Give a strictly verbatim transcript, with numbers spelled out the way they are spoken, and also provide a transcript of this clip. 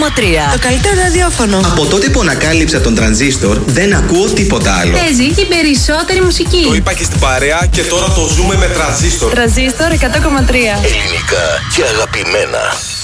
Το καλύτερο ραδιόφωνο. Από τότε που ανακάλυψα τον τρανζίστορ, δεν ακούω τίποτα άλλο. Παίζει και περισσότερη μουσική. Το είπα και στην παρέα και τώρα το ζούμε με τρανζίστορ. Τρανζίστορ εκατό κόμμα τρία. Ελληνικά και αγαπημένα.